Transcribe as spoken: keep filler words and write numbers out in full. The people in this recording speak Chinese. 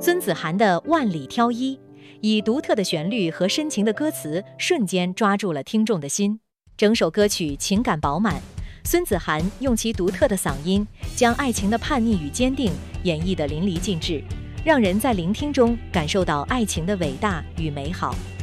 孙子涵的《万里挑一》，以独特的旋律和深情的歌词，瞬间抓住了听众的心。整首歌曲情感饱满，孙子涵用其独特的嗓音，将爱情的叛逆与坚定演绎得淋漓尽致，让人在聆听中感受到爱情的伟大与美好。